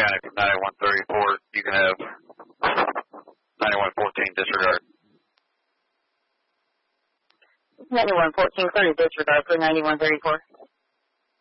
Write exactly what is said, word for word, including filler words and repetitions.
County from ninety-one thirty-four, you can have ninety-one fourteen disregard. ninety-one fourteen, clear to disregard for ninety-one thirty-four.